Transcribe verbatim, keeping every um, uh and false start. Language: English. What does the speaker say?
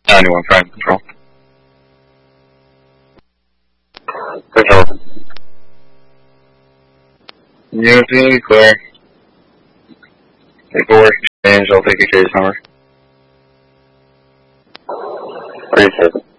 ninety-one prime control. Control. Unity, clear. Paperwork exchange, I'll take your case number. Three two.